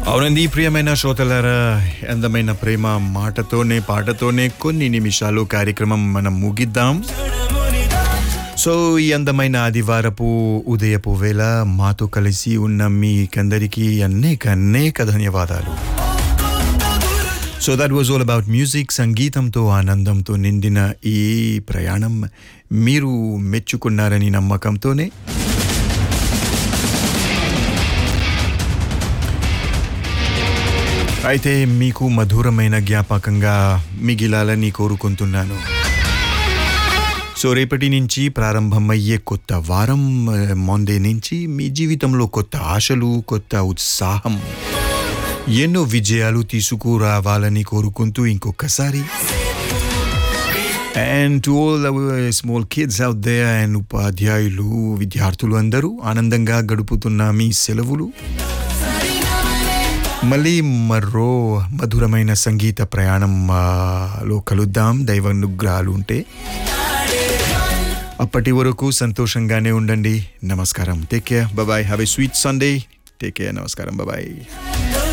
అవునండి ప్రియమైన శ్రోతలారా అందమైన ప్రేమ మాటతోనే పాటతోనే కొన్ని నిమిషాలు కార్యక్రమం మనం ముగిద్దాం. సో ఈ అందమైన ఆదివారపు ఉదయపు వేళ మాతో కలిసి ఉన్న మీకందరికీ అనేక ధన్యవాదాలు. So that was all about music. సంగీతంతో ఆనందంతో నిండిన ఈ ప్రయాణం మీరు మెచ్చుకున్నారని నమ్మకంతోనే అయితే మీకు మధురమైన జ్ఞాపకంగా మిగిలాలని కోరుకుంటున్నాను. సో రేపటి నుంచి ప్రారంభమయ్యే కొత్త వారం మండే నుంచి మీ జీవితంలో కొత్త ఆశలు, కొత్త ఉత్సాహం, ఎన్నో విజయాలు తీసుకురావాలని కోరుకుంటూ ఇంకొకసారి and to all our small kids out there and ఉపాధ్యాయులు, విద్యార్థులు అందరూ ఆనందంగా గడుపుతున్న మీ సెలవులు మళ్ళీ మరో మధురమైన సంగీత ప్రయాణంలో కలుద్దాం దైవానుగ్రహాలు ఉంటే. అప్పటి వరకు సంతోషంగానే ఉండండి. నమస్కారం. Take care. Bye. Have a sweet Sunday. Take care. నమస్కారం. బాయ్.